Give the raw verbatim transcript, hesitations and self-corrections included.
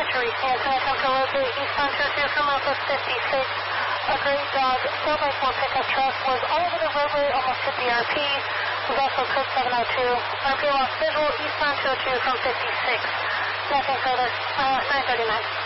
to reach me. Can I attempt to locate eastbound two two from Alpha fifty-six? A Great Dog four by four pickup truck was all over the roadway, almost hit the R P. Was also code seven oh two. R P lost visual eastbound two oh two from fifty-six. Nothing further. Uh, nine thirty-nine.